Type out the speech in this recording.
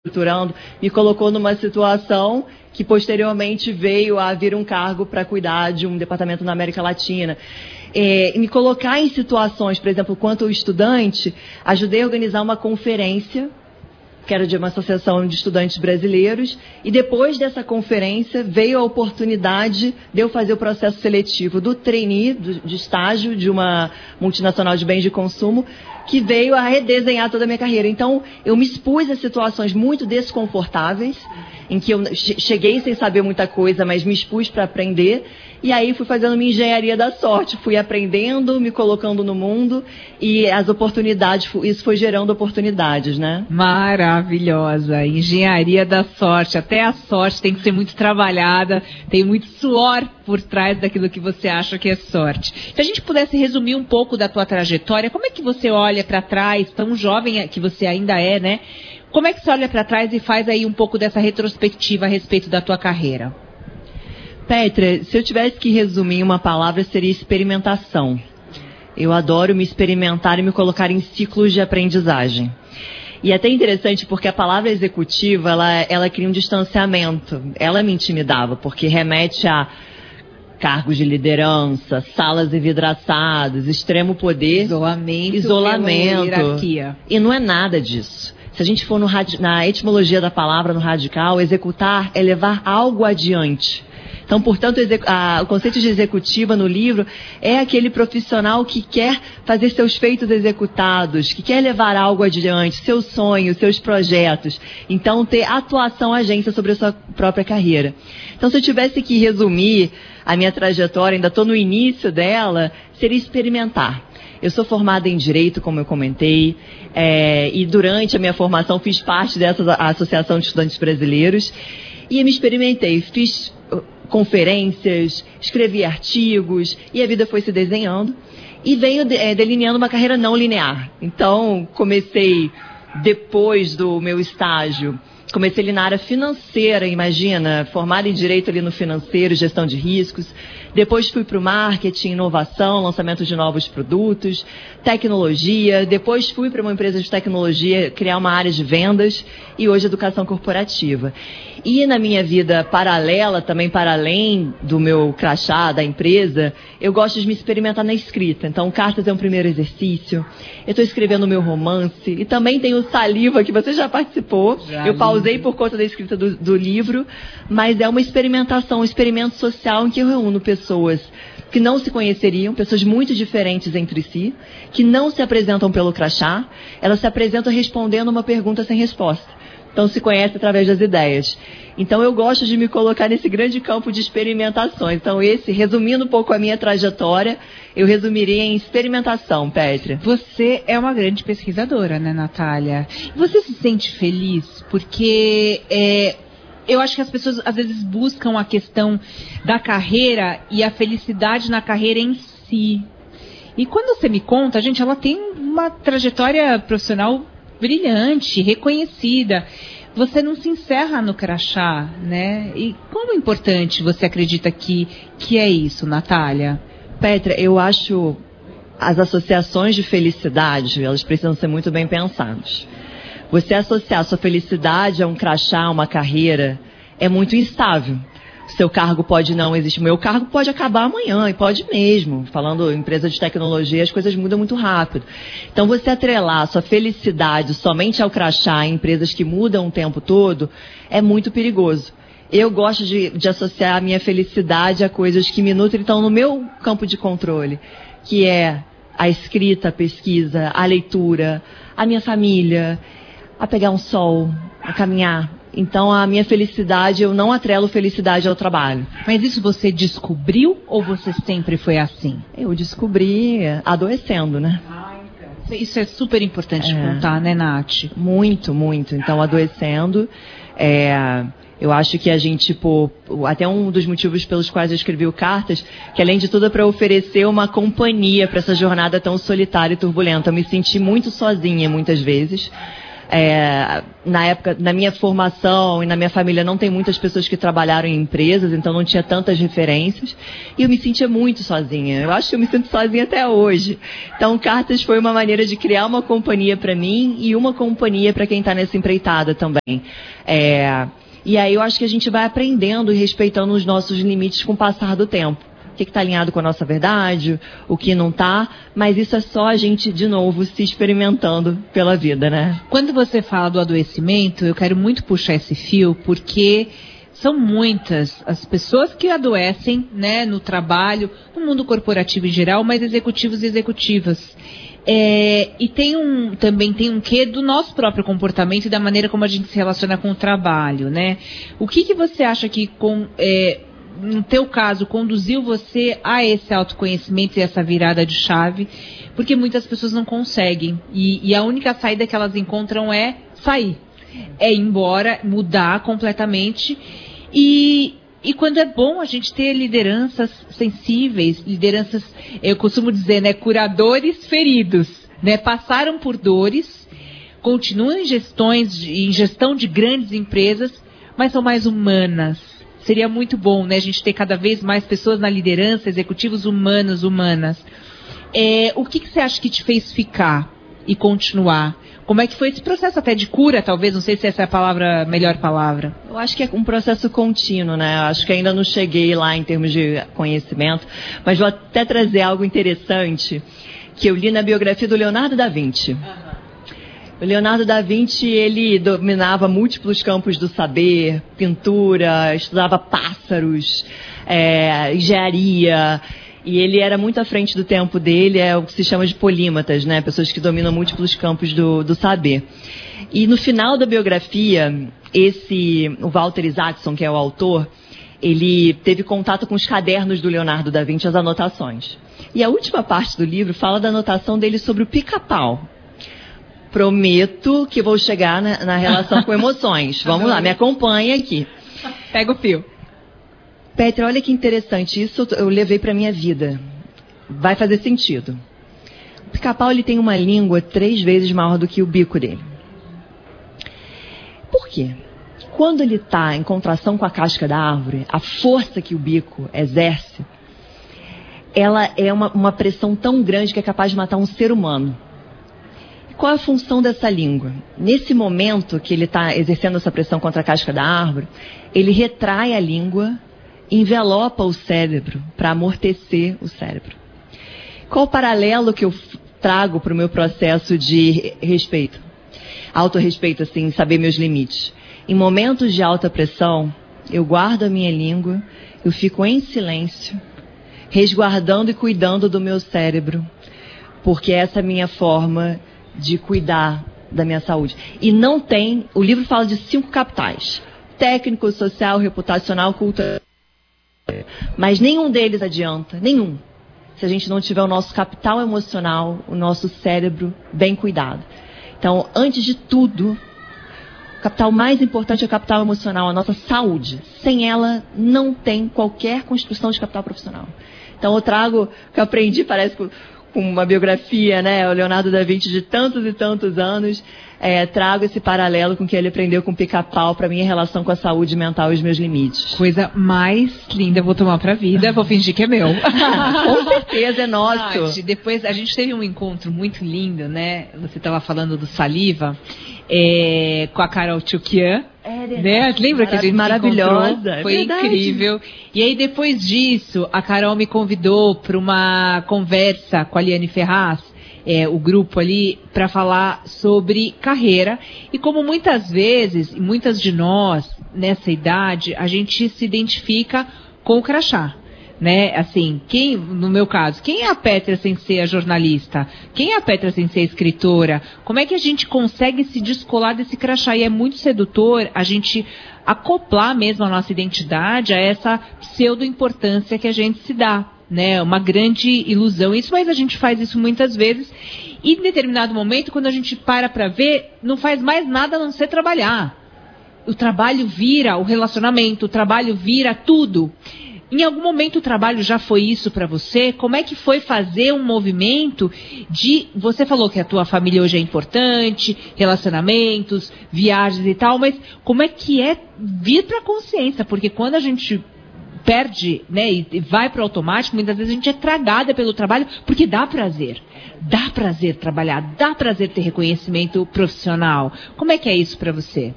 estruturando, me colocou numa situação que posteriormente veio a vir um cargo para cuidar de um departamento na América Latina. Me colocar em situações, por exemplo, quanto estudante, ajudei a organizar uma conferência, que era de uma associação de estudantes brasileiros, e depois dessa conferência veio a oportunidade de eu fazer o processo seletivo do trainee, de estágio de uma multinacional de bens de consumo, que veio a redesenhar toda a minha carreira. Então, eu me expus a situações muito desconfortáveis, em que eu cheguei sem saber muita coisa, mas me expus para aprender, e aí fui fazendo minha engenharia da sorte, fui aprendendo, me colocando no mundo, e as oportunidades, isso foi gerando oportunidades, né? Maravilhosa, engenharia da sorte, até a sorte tem que ser muito trabalhada, tem muito suor por trás daquilo que você acha que é sorte. Se a gente pudesse resumir um pouco da tua trajetória, como é que você olha para trás, tão jovem que você ainda é, né? Como é que você olha para trás e faz aí um pouco dessa retrospectiva a respeito da tua carreira? Petra, se eu tivesse que resumir uma palavra, seria experimentação. Eu adoro me experimentar e me colocar em ciclos de aprendizagem. E é até interessante porque a palavra executiva, ela cria um distanciamento. Ela me intimidava, porque remete a cargos de liderança, salas envidraçadas, extremo poder, isolamento. Hierarquia. E não é nada disso. Se a gente for na etimologia da palavra, no radical, executar é levar algo adiante. Então, portanto, o conceito de executiva no livro é aquele profissional que quer fazer seus feitos executados, que quer levar algo adiante, seus sonhos, seus projetos. Então, ter atuação agência sobre a sua própria carreira. Então, se eu tivesse que resumir a minha trajetória, ainda estou no início dela, seria experimentar. Eu sou formada em Direito, como eu comentei, e durante a minha formação fiz parte dessa Associação de Estudantes Brasileiros e me experimentei, fiz conferências, escrevi artigos e a vida foi se desenhando e venho delineando uma carreira não linear. Então, comecei depois do meu estágio, comecei ali na área financeira, imagina, formada em Direito ali no financeiro, gestão de riscos. Depois fui para o marketing, inovação, lançamento de novos produtos, tecnologia. Depois fui para uma empresa de tecnologia, criar uma área de vendas e hoje educação corporativa. E na minha vida paralela, também para além do meu crachá, da empresa, eu gosto de me experimentar na escrita. Então, cartas é um primeiro exercício. Eu estou escrevendo o meu romance. E também tem o Saliva, que você já participou. Eu pausei por conta da escrita do livro, mas é uma experimentação, um experimento social em que eu reúno pessoas que não se conheceriam, pessoas muito diferentes entre si, que não se apresentam pelo crachá, elas se apresentam respondendo uma pergunta sem resposta. Então se conhece através das ideias. Então eu gosto de me colocar nesse grande campo de experimentações. Então resumindo um pouco a minha trajetória, eu resumiria em experimentação, Petra. Você é uma grande pesquisadora, né, Natália? Você se sente feliz? Porque eu acho que as pessoas às vezes buscam a questão da carreira e a felicidade na carreira em si. E quando você me conta, gente, ela tem uma trajetória profissional brilhante, reconhecida. Você não se encerra no crachá, né? E como importante você acredita que é isso, Natália? Petra, eu acho as associações de felicidade, elas precisam ser muito bem pensadas. Você associar sua felicidade a um crachá, a uma carreira, é muito instável. Seu cargo pode não existir. Meu cargo pode acabar amanhã, e pode mesmo. Falando em empresa de tecnologia, as coisas mudam muito rápido. Então, você atrelar a sua felicidade somente ao crachá em empresas que mudam o tempo todo, é muito perigoso. Eu gosto de associar a minha felicidade a coisas que me nutrem, então, no meu campo de controle, que é a escrita, a pesquisa, a leitura, a minha família, a pegar um sol, a caminhar. Então, a minha felicidade, eu não atrelo felicidade ao trabalho. Mas isso você descobriu ou você sempre foi assim? Eu descobri adoecendo, né? Então. Isso é super importante contar, né, Nath? Muito, muito. Então, adoecendo, eu acho que a gente, até um dos motivos pelos quais eu escrevi o Cartas, que além de tudo é para oferecer uma companhia para essa jornada tão solitária e turbulenta. Eu me senti muito sozinha muitas vezes. Na época, na minha formação e na minha família não tem muitas pessoas que trabalharam em empresas, então não tinha tantas referências. E eu me sentia muito sozinha. Eu acho que eu me sinto sozinha até hoje. Então, Cartas foi uma maneira de criar uma companhia para mim e uma companhia para quem está nessa empreitada também. E aí eu acho que a gente vai aprendendo e respeitando os nossos limites com o passar do tempo. O que está alinhado com a nossa verdade, o que não está, mas isso é só a gente, de novo, se experimentando pela vida, né? Quando você fala do adoecimento, eu quero muito puxar esse fio, porque são muitas as pessoas que adoecem, né, no trabalho, no mundo corporativo em geral, mas executivos e executivas. E também tem um quê do nosso próprio comportamento e da maneira como a gente se relaciona com o trabalho, né? O que você acha que no teu caso, conduziu você a esse autoconhecimento e essa virada de chave? Porque muitas pessoas não conseguem. E a única saída que elas encontram é sair. É ir embora, mudar completamente. E quando é bom a gente ter lideranças sensíveis, lideranças, eu costumo dizer, né, curadores feridos, né? Passaram por dores, continuam em gestão de grandes empresas, mas são mais humanas. Seria muito bom, né, a gente ter cada vez mais pessoas na liderança, executivos humanas. O que você acha que te fez ficar e continuar? Como é que foi esse processo até de cura, talvez? Não sei se essa é a melhor palavra. Eu acho que é um processo contínuo, né? Eu acho que ainda não cheguei lá em termos de conhecimento, mas vou até trazer algo interessante que eu li na biografia do Leonardo da Vinci. O Leonardo da Vinci, ele dominava múltiplos campos do saber, pintura, estudava pássaros, engenharia, e ele era muito à frente do tempo dele, é o que se chama de polímatas, né? Pessoas que dominam múltiplos campos do saber. E no final da biografia, o Walter Isaacson, que é o autor, ele teve contato com os cadernos do Leonardo da Vinci, as anotações. E a última parte do livro fala da anotação dele sobre o pica-pau. Prometo que vou chegar na relação com emoções. Vamos lá, me acompanha aqui. Pega o fio. Petra, olha que interessante. Isso eu levei para minha vida. Vai fazer sentido. O pica-pau, ele tem uma língua 3 vezes maior do que o bico dele. Por quê? Quando ele está em contração com a casca da árvore, a força que o bico exerce, ela é uma pressão tão grande que é capaz de matar um ser humano. Qual é a função dessa língua? Nesse momento que ele está exercendo essa pressão contra a casca da árvore, ele retrai a língua, envelopa o cérebro para amortecer o cérebro. Qual o paralelo que eu trago para o meu processo de respeito? Autorrespeito, assim, saber meus limites. Em momentos de alta pressão, eu guardo a minha língua, eu fico em silêncio, resguardando e cuidando do meu cérebro, porque essa é a minha forma de cuidar da minha saúde. E não tem... O livro fala de 5 capitais. Técnico, social, reputacional, cultural. Mas nenhum deles adianta. Nenhum. Se a gente não tiver o nosso capital emocional, o nosso cérebro bem cuidado. Então, antes de tudo, o capital mais importante é o capital emocional, a nossa saúde. Sem ela, não tem qualquer construção de capital profissional. Então, eu trago o que eu aprendi, parece que... com uma biografia, né, o Leonardo da Vinci de tantos e tantos anos, trago esse paralelo com o que ele aprendeu com o pica-pau para minha relação com a saúde mental e os meus limites. Coisa mais linda, vou tomar pra vida, vou fingir que é meu. Com certeza, é nosso. Depois, a gente teve um encontro muito lindo, né, você estava falando do Saliva, com a Carol Tchukian. Né? Lembra que a gente maravilhosa, se encontrou? Foi incrível. E aí, depois disso, a Carol me convidou para uma conversa com a Liane Ferraz, o grupo ali, para falar sobre carreira. E como muitas vezes, muitas de nós, nessa idade, a gente se identifica com o crachá. Né? Assim, no meu caso, quem é a Petra sem ser a jornalista? Quem é a Petra sem ser a escritora? Como é que a gente consegue se descolar desse crachá? E é muito sedutor a gente acoplar mesmo a nossa identidade a essa pseudo-importância que a gente se dá, né? Uma grande ilusão. Isso, mas a gente faz isso muitas vezes. E em determinado momento, quando a gente para ver, não faz mais nada a não ser trabalhar. O trabalho vira o relacionamento, o trabalho vira tudo. Em algum momento o trabalho já foi isso para você? Como é que foi fazer um movimento de... Você falou que a tua família hoje é importante, relacionamentos, viagens e tal, mas como é que é vir para a consciência? Porque quando a gente perde, né, e vai para o automático, muitas vezes a gente é tragada pelo trabalho, porque dá prazer. Dá prazer trabalhar, dá prazer ter reconhecimento profissional. Como é que é isso para você?